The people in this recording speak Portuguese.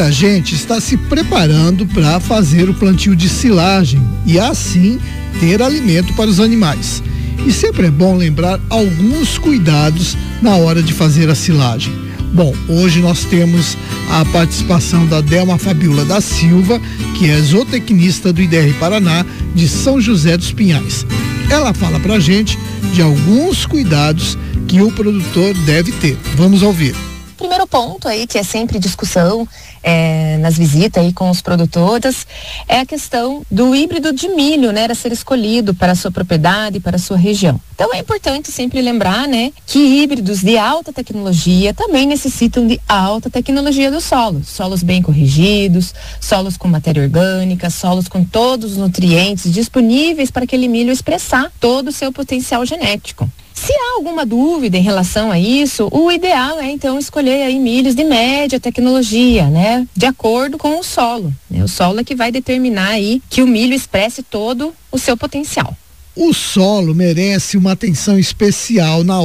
Muita gente está se preparando para fazer o plantio de silagem e assim ter alimento para os animais. E sempre é bom lembrar alguns cuidados na hora de fazer a silagem. Bom, hoje nós temos a participação da Delma Fabiola da Silva, que é zootecnista do IDR Paraná de São José dos Pinhais. Ela fala pra gente de alguns cuidados que o produtor deve ter. Vamos ouvir. Primeiro ponto aí, que é sempre discussão nas visitas aí com os produtores, é a questão do híbrido de milho, né, a ser escolhido para a sua propriedade, para a sua região. Então é importante sempre lembrar, né, que híbridos de alta tecnologia também necessitam de alta tecnologia do solo. Solos bem corrigidos, solos com matéria orgânica, solos com todos os nutrientes disponíveis para aquele milho expressar todo o seu potencial genético. Se há alguma dúvida em relação a isso, o ideal é então escolher aí milhos de média tecnologia, né? De acordo com o solo, né? O solo é que vai determinar aí que o milho expresse todo o seu potencial. O solo merece uma atenção especial na